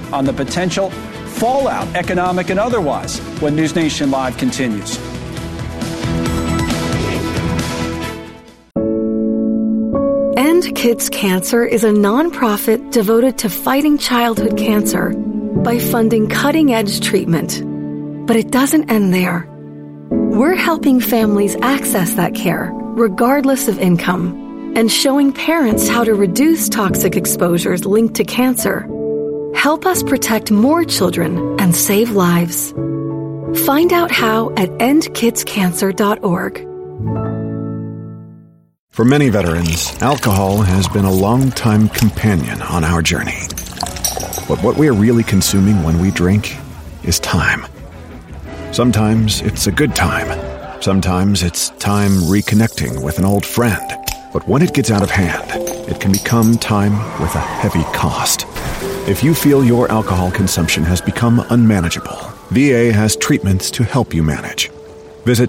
on the potential fallout, economic and otherwise, when News Nation Live continues. End Kids Cancer is a nonprofit devoted to fighting childhood cancer by funding cutting-edge treatment. But it doesn't end there. We're helping families access that care, regardless of income, and showing parents how to reduce toxic exposures linked to cancer. Help us protect more children and save lives. Find out how at endkidscancer.org. For many veterans, alcohol has been a long-time companion on our journey. But what we are really consuming when we drink is time. Sometimes it's a good time. Sometimes it's time reconnecting with an old friend. But when it gets out of hand, it can become time with a heavy cost. If you feel your alcohol consumption has become unmanageable, VA has treatments to help you manage. Visit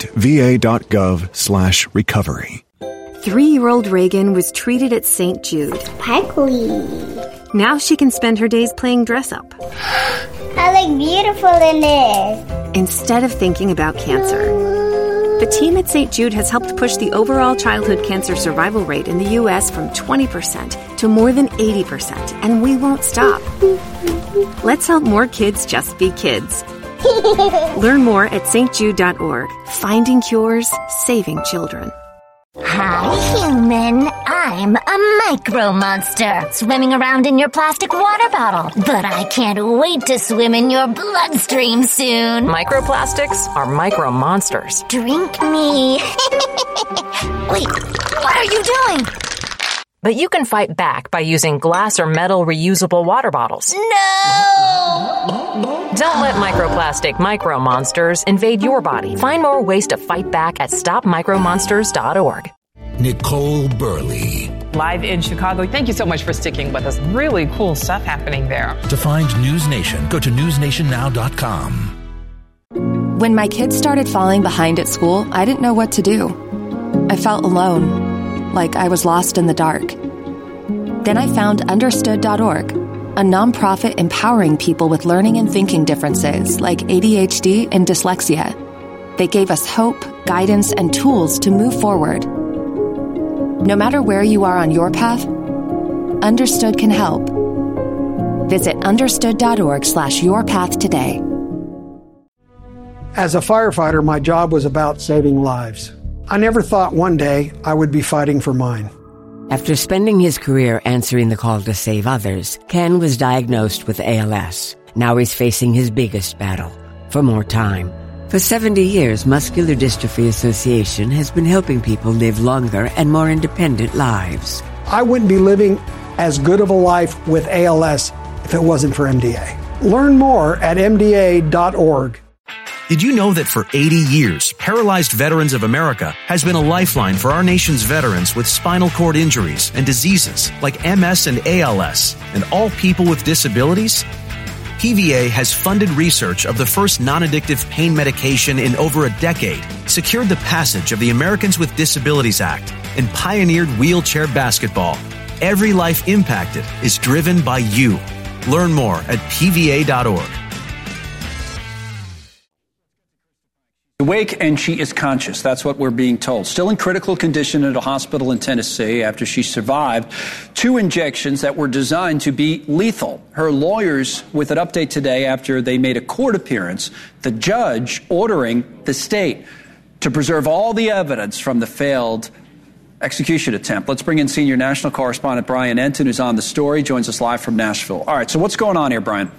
va.gov/recovery. 3-year-old Reagan was treated at St. Jude. Sparkly. Now she can spend her days playing dress-up. I look beautiful in this. Instead of thinking about cancer. The team at St. Jude has helped push the overall childhood cancer survival rate in the U.S. from 20% to more than 80%, and we won't stop. Let's help more kids just be kids. Learn more at stjude.org. Finding cures, saving children. Hi, human. I'm a micro monster, swimming around in your plastic water bottle. But I can't wait to swim in your bloodstream soon. Microplastics are micro monsters. Drink me. Wait, what are you doing? But you can fight back by using glass or metal reusable water bottles. No! Don't let microplastic micro monsters invade your body. Find more ways to fight back at stopmicromonsters.org. Nicole Burley. Live in Chicago. Thank you so much for sticking with us. Really cool stuff happening there. To find News Nation, go to newsnationnow.com. When my kids started falling behind at school, I didn't know what to do. I felt alone, like I was lost in the dark. Then I found Understood.org, a nonprofit empowering people with learning and thinking differences like ADHD and dyslexia. They gave us hope, guidance, and tools to move forward. No matter where you are on your path, Understood can help. Visit understood.org/yourpath today. As a firefighter, my job was about saving lives. I never thought one day I would be fighting for mine. After spending his career answering the call to save others, Ken was diagnosed with ALS. Now he's facing his biggest battle, for more time. For 70 years, Muscular Dystrophy Association has been helping people live longer and more independent lives. I wouldn't be living as good of a life with ALS if it wasn't for MDA. Learn more at MDA.org. Did you know that for 80 years, Paralyzed Veterans of America has been a lifeline for our nation's veterans with spinal cord injuries and diseases like MS and ALS, and all people with disabilities? PVA has funded research of the first non-addictive pain medication in over a decade, secured the passage of the Americans with Disabilities Act, and pioneered wheelchair basketball. Every life impacted is driven by you. Learn more at PVA.org. Awake and she is conscious. That's what we're being told. Still in critical condition at a hospital in Tennessee after she survived 2 injections that were designed to be lethal. Her lawyers with an update today after they made a court appearance, the judge ordering the state to preserve all the evidence from the failed execution attempt. Let's bring in senior national correspondent Brian Enton, who's on the story, joins us live from Nashville. All right, so what's going on here, Brian?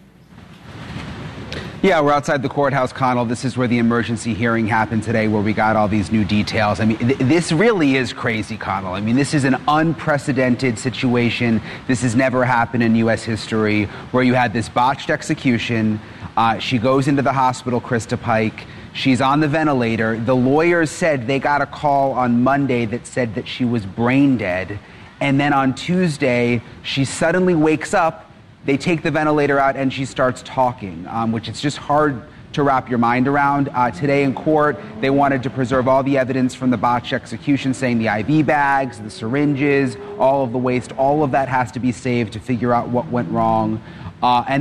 Yeah, we're outside the courthouse, Connell. This is where the emergency hearing happened today, where we got all these new details. I mean, this really is crazy, Connell. I mean, this is an unprecedented situation. This has never happened in U.S. history, where you had this botched execution. She goes into the hospital, Krista Pike. She's on the ventilator. The lawyers said they got a call on Monday that said that she was brain dead. And then on Tuesday, she suddenly wakes up. They take the ventilator out and she starts talking, which it's just hard to wrap your mind around. Today in court, they wanted to preserve all the evidence from the botched execution, saying the IV bags, the syringes, all of the waste, all of that has to be saved to figure out what went wrong. And